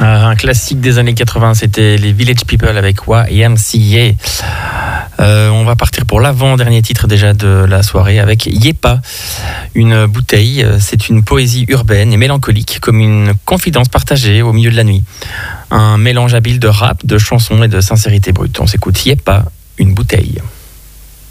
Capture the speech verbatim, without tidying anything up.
Ah, un classique des années quatre-vingts, c'était les Village People avec Y M C A. Euh, on va partir pour l'avant-dernier titre déjà de la soirée avec Yepa. Une bouteille, c'est une poésie urbaine et mélancolique comme une confidence partagée au milieu de la nuit. Un mélange habile de rap, de chansons et de sincérité brute. On s'écoute Yepa, une bouteille.